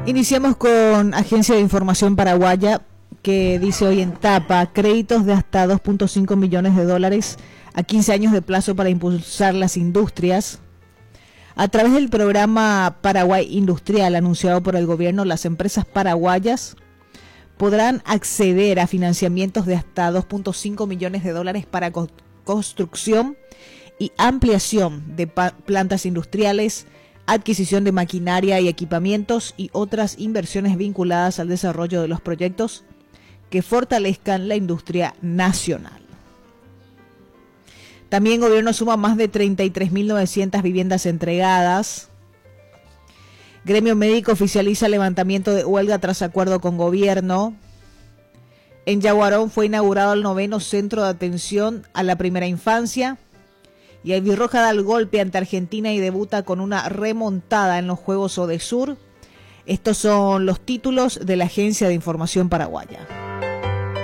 Iniciamos con Agencia de Información Paraguaya, que dice hoy en tapa: créditos de hasta 2.5 millones de dólares a 15 años de plazo para impulsar las industrias. A través del programa Paraguay Industrial anunciado por el gobierno, las empresas paraguayas podrán acceder a financiamientos de hasta 2.5 millones de dólares para construcción y ampliación de plantas industriales, adquisición de maquinaria y equipamientos y otras inversiones vinculadas al desarrollo de los proyectos que fortalezcan la industria nacional. También el gobierno suma más de 33.900 viviendas entregadas. Gremio médico oficializa levantamiento de huelga tras acuerdo con gobierno. En Yaguarón fue inaugurado el 9º centro de atención a la primera infancia. Y Albirroja da el golpe ante Argentina y debuta con una remontada en los Juegos Odesur. Estos son los títulos de la Agencia de Información Paraguaya.